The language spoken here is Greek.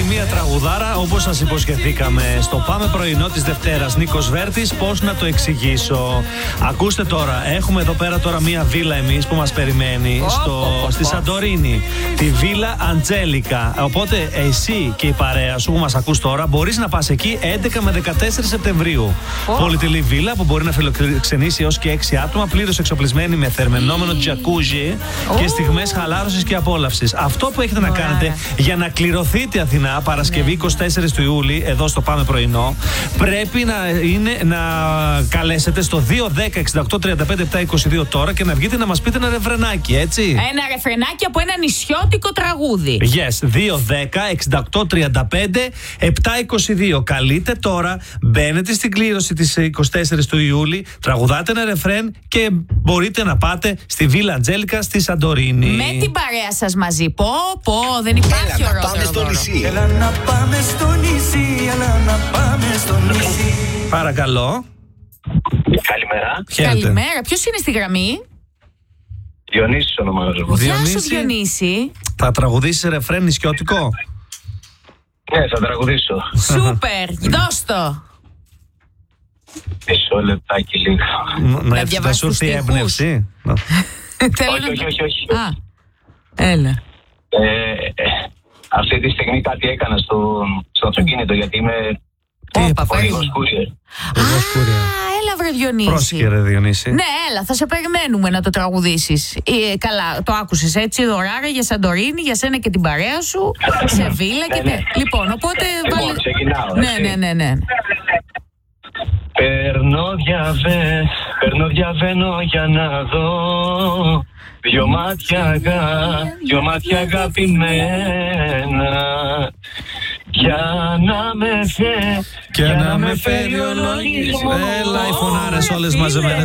μία τραγουδάρα, όπως σας υποσχεθήκαμε στο Πάμε Πρωινό της Δευτέρας. Νίκος Βέρτης, πώς να το εξηγήσω. Ακούστε τώρα, έχουμε εδώ πέρα τώρα μία βίλα εμείς που μας περιμένει στη Σαντορίνη. Τη Βίλα Αντζέλικα. Οπότε εσύ και η παρέα σου που μας ακούς τώρα μπορείς να πας εκεί 11 με 14 Σεπτεμβρίου. Πολυτελή βίλα που μπορεί να φιλοξενήσει έως και 6 άτομα, πλήρως εξοπλισμένη με θερμενόμενο τζακούζι και στιγμές χαλάρωσης και απόλαυσης. Αυτό που έχετε να κάνετε για να κληρωθείτε Αθηνά Παρασκευή 24 του Ιούλη, εδώ στο Πάμε Πρωινό, πρέπει να καλέσετε στο 210-68-35-722 τώρα και να βγείτε να μας πείτε ένα ρεφρενάκι, έτσι. Ένα ρεφρενάκι από ένα νησιώτικο τραγούδι. Yes, 210-68-35-722. Καλείτε τώρα, μπαίνετε στην κλήρωση της 24 του Ιούλη, τραγουδάτε ένα ρεφρέν και μπορείτε να πάτε στη Βίλα Αντζέλικα στη Σαντορίνη. Με την παρέα σας μαζί. Δεν υπάρχει ωραιότερο δώρο. Έλα να πάμε στο νησί, έλα να πάμε στο νησί. Παρακαλώ. Καλημέρα. Καλημέρα. Ποιος είναι στη γραμμή? Διονύσης ονομάζομαι. Γεια σου, Διονύση. Θα τραγουδήσεις ρεφρέν νησιώτικο? Ναι, θα τραγουδήσω. Σούπερ, δώσ' το. Μισό λεπτάκι λίγο. Να διαβάσεις σου έρθει η έμπνευση. Όχι. Έλα. Αυτή τη στιγμή κάτι έκανα στο αυτοκίνητο γιατί είμαι οδηγός courier. Έλα βρε Διονύση. Πρόσεχε ρε Διονύση. Ναι, έλα, θα σε περιμένουμε να το τραγουδήσεις. Καλά, το άκουσες έτσι, δωράρα για Σαντορίνη, για σένα και την παρέα σου, σε βίλα και ναι. Λοιπόν, οπότε ξεκινάω. Ναι. Παίρνω διαβαίνω για να δω δυο μάτια αγαπημένα για να με φέρει ο λογισμός. Έλα οι φωνάρες όλες μαζεμένες.